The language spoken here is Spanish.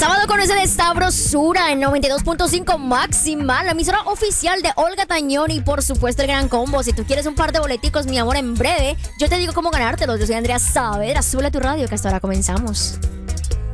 Sábado con ese de sabrosura en 92.5 Máxima, la emisora oficial de Olga Tañón y por supuesto el Gran Combo. Si tú quieres un par de boleticos, mi amor, en breve, yo te digo cómo ganártelos. Yo soy Andrea Saavedra, sube a tu radio que hasta ahora comenzamos.